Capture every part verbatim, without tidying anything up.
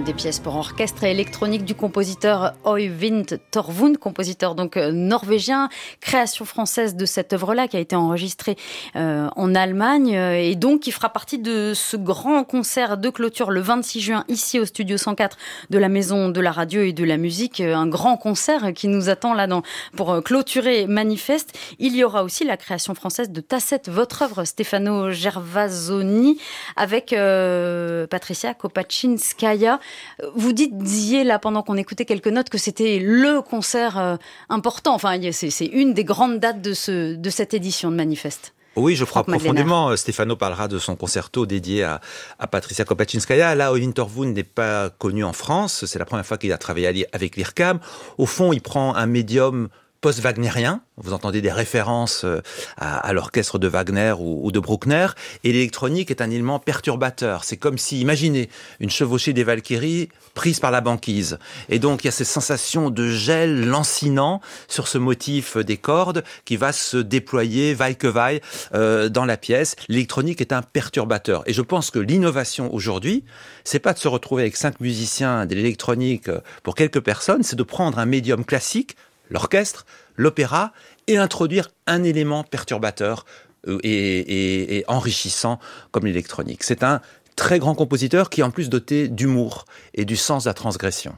des pièces pour orchestre et électronique du compositeur Øyvind Torvund, compositeur donc norvégien, création française de cette œuvre-là qui a été enregistrée euh, en Allemagne et donc qui fera partie de ce grand concert de clôture le vingt-six juin ici au Studio cent quatre de la Maison de la Radio et de la Musique, un grand concert qui nous attend là dans, pour clôturer Manifeste. Il y aura aussi la création française de Tacette, votre œuvre Stefano Gervasoni avec euh, Patricia Kopaczynskaja. Vous disiez là pendant qu'on écoutait quelques notes que c'était le concert euh, important, enfin c'est, c'est une des grandes dates de, ce, de cette édition de Manifeste. Oui, je crois profondément. Stefano parlera de son concerto dédié à, à Patricia Kopaczynskaja. Là, Øyvind Torvund n'est pas connu en France. C'est la première fois qu'il a travaillé avec l'I R C A M. Au fond, il prend un médium post-wagnérien. Vous entendez des références à, à l'orchestre de Wagner ou, ou de Bruckner. Et l'électronique est un élément perturbateur. C'est comme si, imaginez, une chevauchée des Valkyries prise par la banquise. Et donc, il y a cette sensation de gel lancinant sur ce motif des cordes qui va se déployer, vaille que vaille, euh, dans la pièce. L'électronique est un perturbateur. Et je pense que l'innovation aujourd'hui, c'est pas de se retrouver avec cinq musiciens de l'électronique pour quelques personnes, c'est de prendre un médium classique, l'orchestre, l'opéra, et introduire un élément perturbateur et, et, et enrichissant comme l'électronique. C'est un très grand compositeur qui est en plus doté d'humour et du sens de la transgression.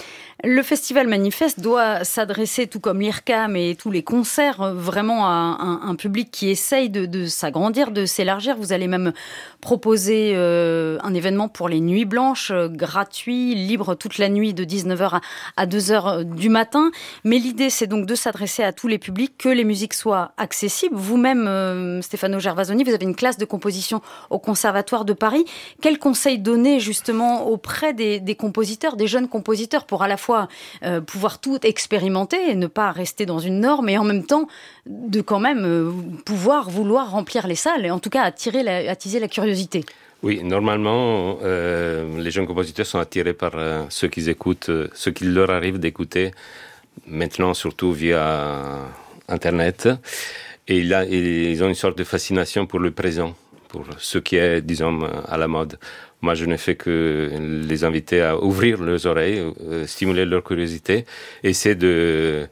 Le festival Manifeste doit s'adresser, tout comme l'I R C A M et tous les concerts, vraiment à un, un public qui essaye de, de s'agrandir, de s'élargir. Vous allez même proposer euh, un événement pour les Nuits Blanches, euh, gratuit, libre toute la nuit de dix-neuf heures à deux heures du matin. Mais l'idée, c'est donc de s'adresser à tous les publics, que les musiques soient accessibles. Vous-même, euh, Stefano Gervasoni, vous avez une classe de composition au Conservatoire de Paris. Quels conseils donner justement auprès des, des compositeurs, des jeunes compositeurs, pour à la fois Euh, pouvoir tout expérimenter et ne pas rester dans une norme, et en même temps de quand même euh, pouvoir vouloir remplir les salles et en tout cas attirer la, attiser la curiosité. Oui, normalement, euh, les jeunes compositeurs sont attirés par euh, ce qu'ils écoutent, euh, ce qu'il leur arrive d'écouter, maintenant surtout via Internet, et là, ils ont une sorte de fascination pour le présent, pour ce qui est, disons, à la mode. Moi, je ne fais que les inviter à ouvrir leurs oreilles, euh, stimuler leur curiosité, essayer de,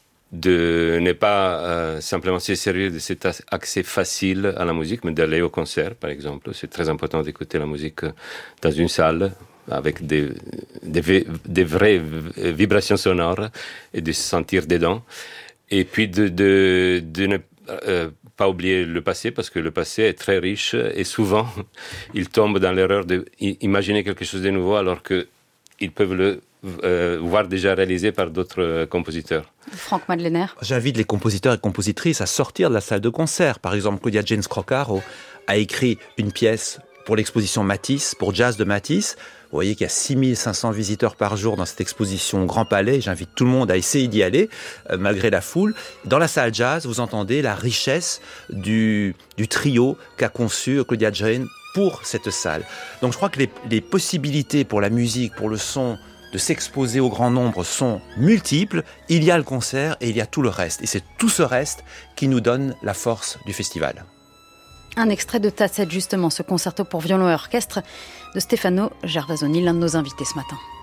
de ne pas euh, simplement se servir de cet accès facile à la musique, mais d'aller au concert, par exemple. C'est très important d'écouter la musique dans une salle avec des, des, des vraies vibrations sonores et de se sentir dedans. Et puis de, de, de ne euh, pas oublier le passé, parce que le passé est très riche et souvent ils tombent dans l'erreur d'imaginer quelque chose de nouveau alors qu'ils peuvent le euh, voir déjà réalisé par d'autres euh, compositeurs. Franck Madlener. J'invite les compositeurs et compositrices à sortir de la salle de concert. Par exemple, Claudia Janes Crocaro a écrit une pièce pour l'exposition Matisse, pour Jazz de Matisse. Vous voyez qu'il y a six mille cinq cents visiteurs par jour dans cette exposition Grand Palais. J'invite tout le monde à essayer d'y aller, euh, malgré la foule. Dans la salle jazz, vous entendez la richesse du, du trio qu'a conçu Claudia Jane pour cette salle. Donc je crois que les, les possibilités pour la musique, pour le son, de s'exposer au grand nombre sont multiples. Il y a le concert et il y a tout le reste. Et c'est tout ce reste qui nous donne la force du festival. Un extrait de Tacette, justement, ce concerto pour violon et orchestre de Stefano Gervasoni, l'un de nos invités ce matin.